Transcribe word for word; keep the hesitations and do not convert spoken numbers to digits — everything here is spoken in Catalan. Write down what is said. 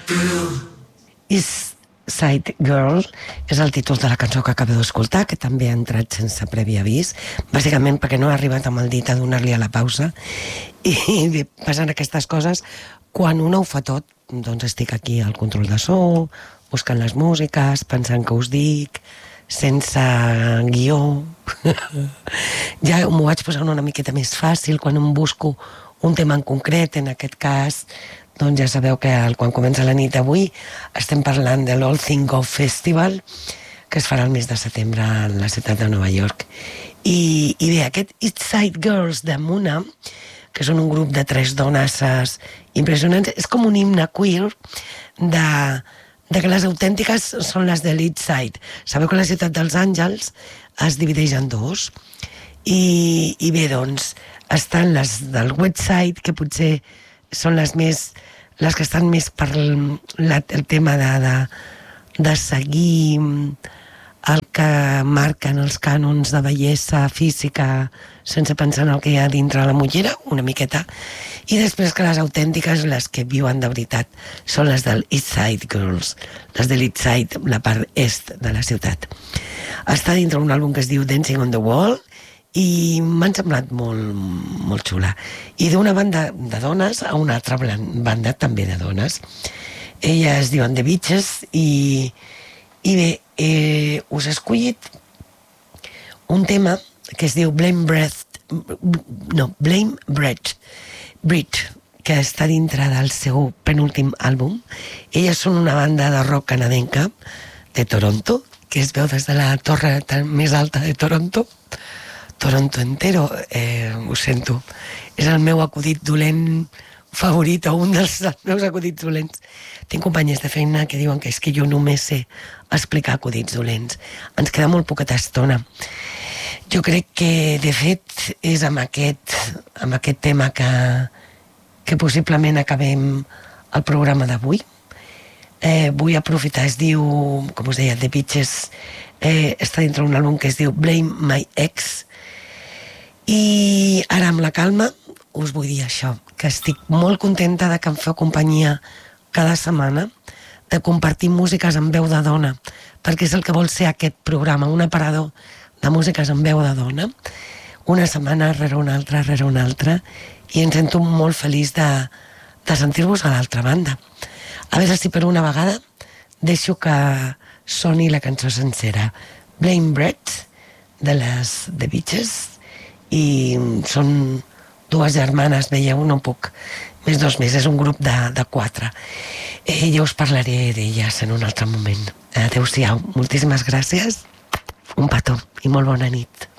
East Side Girl és el títol de la cançó que acabeu d'escoltar, que també ha entrat sense previ avís, bàsicament perquè no ha arribat amb el dit a donar-li a la pausa. I bé, passen aquestes coses. Quan una ho fa tot, doncs estic aquí al control de so, buscant les músiques, pensant que us dic, sense guió. Ja m'ho vaig posar una miqueta més fàcil quan em busco un tema en concret. En aquest cas, doncs ja sabeu que quan comença la nit d'avui estem parlant de l'All Thing Go Festival, que es farà el mes de setembre a la ciutat de Nova York. I, i bé, aquest East Side Girls de Muna, que són un grup de tres dones impressionants, és com un himne queer de, de que les autèntiques són les de l'East Side. Sabeu que la ciutat dels Àngels es divideix en dos, i, i bé, doncs, estan les del West Side, que potser són les més, les que estan més per la, el tema de, de, de seguir el que marquen els cànons de bellesa física sense pensar en el que hi ha dintre la mullera, una miqueta, i després que les autèntiques, les que viuen de veritat, són les del East Side Girls, les de l'East Side, la part est de la ciutat. Està dintre un àlbum que es diu Dancing on the Wall, i m'han semblat molt, molt xula. I d'una banda de dones a una altra banda també de dones. Elles es diuen The Beaches, i, i bé, eh, us he escollit un tema que es diu Blame Breath, no, Blame Breath, Breath, que està dintre del seu penúltim àlbum. Elles són una banda de rock canadenca de Toronto, que es veu des de la torre més alta de Toronto. Toronto entero, eh, ho sento, és el meu acudit dolent favorit, o un dels meus acudits dolents. Tinc companyes de feina que diuen que és que jo només sé explicar acudits dolents. Ens queda molt poqueta estona. Jo crec que, de fet, és amb aquest, amb aquest tema que, que possiblement acabem el programa d'avui. Eh, vull aprofitar, es diu, com us deia, The Beaches, eh, està dintre un àlbum que es diu Blame My Ex. I ara, amb la calma, us vull dir això, que estic molt contenta de que em feu companyia cada setmana, de compartir músiques amb veu de dona, perquè és el que vol ser aquest programa, un aparador de músiques amb veu de dona, una setmana rere una altra, rere una altra, i em sento molt feliç de, de sentir-vos a l'altra banda. A veure si per una vegada deixo que soni la cançó sencera. Blame Breath, de les The Beaches, i són dues germanes, veieu, no puc més dos més, és un grup de, de quatre. Eh, ja us parlaré d'elles en un altre moment. Adéu-siau, moltíssimes gràcies, un petó i molt bona nit.